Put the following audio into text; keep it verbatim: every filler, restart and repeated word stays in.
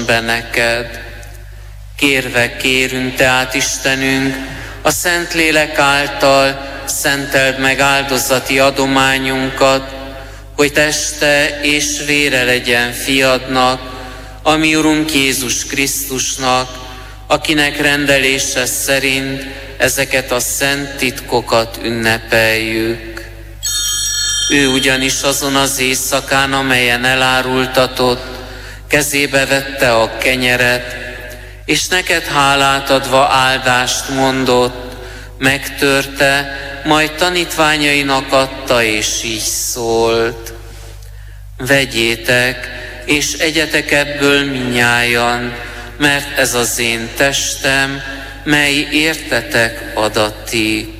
adasson be neked. Kérve kérünk tehát, Istenünk, a Szentlélek által szenteld meg áldozati adományunkat, hogy teste és vére legyen fiadnak, a mi Urunk Jézus Krisztusnak, akinek rendelése szerint ezeket a szent titkokat ünnepeljük. Ő ugyanis azon az éjszakán, amelyen elárultatott, kezébe vette a kenyeret, és neked hálát adva áldást mondott, megtörte, majd tanítványainak adta, és így szólt: vegyétek, és egyetek ebből mindnyájan, mert ez az én testem, mely értetek adatik.